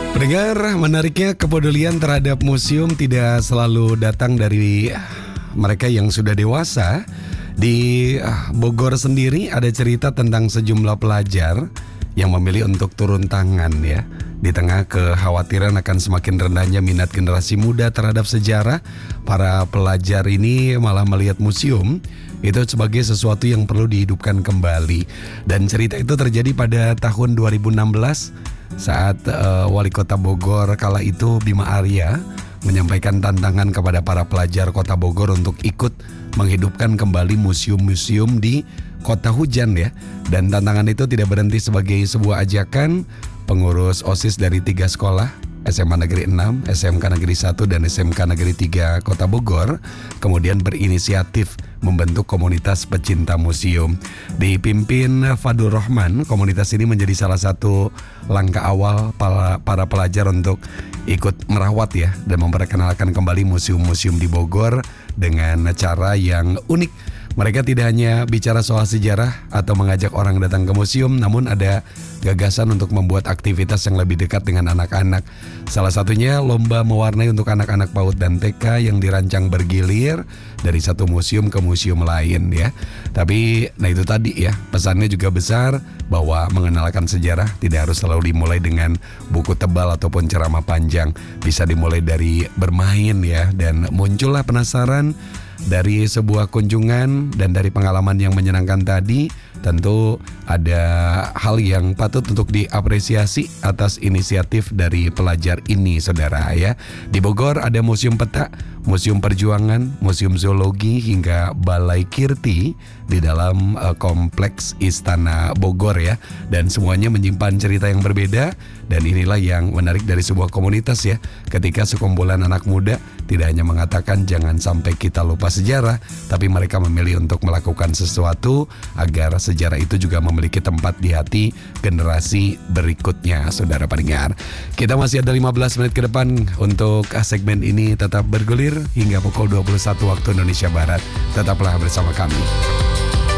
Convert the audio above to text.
Pendengar, menariknya kepedulian terhadap museum tidak selalu datang dari mereka yang sudah dewasa. Di Bogor sendiri ada cerita tentang sejumlah pelajar yang memilih untuk turun tangan ya. Di tengah kekhawatiran akan semakin rendahnya minat generasi muda terhadap sejarah, para pelajar ini malah melihat museum itu sebagai sesuatu yang perlu dihidupkan kembali. Dan cerita itu terjadi pada tahun 2016 saat Wali Kota Bogor kala itu Bima Arya menyampaikan tantangan kepada para pelajar Kota Bogor untuk ikut menghidupkan kembali museum-museum di Kota Hujan ya. Dan tantangan itu tidak berhenti sebagai sebuah ajakan. Pengurus OSIS dari 3 sekolah, SMA Negeri 6, SMK Negeri 1, dan SMK Negeri 3 Kota Bogor kemudian berinisiatif membentuk komunitas pecinta museum. Dipimpin Fadul Rahman, komunitas ini menjadi salah satu langkah awal para pelajar untuk ikut merawat ya dan memperkenalkan kembali museum-museum di Bogor dengan cara yang unik. Mereka tidak hanya bicara soal sejarah atau mengajak orang datang ke museum, namun ada gagasan untuk membuat aktivitas yang lebih dekat dengan anak-anak. Salah satunya lomba mewarnai untuk anak-anak PAUD dan TK yang dirancang bergilir dari satu museum ke museum lain ya. Tapi nah itu tadi ya, pesannya juga besar bahwa mengenalkan sejarah tidak harus selalu dimulai dengan buku tebal ataupun ceramah panjang. Bisa dimulai dari bermain ya, dan muncullah penasaran dari sebuah kunjungan dan dari pengalaman yang menyenangkan tadi. Tentu ada hal yang patut untuk diapresiasi atas inisiatif dari pelajar ini, saudara ya. Di Bogor ada Museum Peta, Museum Perjuangan, Museum Zoologi, hingga Balai Kirti di dalam kompleks Istana Bogor ya. Dan semuanya menyimpan cerita yang berbeda. Dan inilah yang menarik dari sebuah komunitas ya. Ketika sekumpulan anak muda tidak hanya mengatakan jangan sampai kita lupa sejarah, tapi mereka memilih untuk melakukan sesuatu agar sejarah itu juga memiliki tempat di hati generasi berikutnya, saudara pendengar. Kita masih ada 15 menit ke depan untuk segmen ini tetap bergulir hingga pukul 21 waktu Indonesia Barat. Tetaplah bersama kami.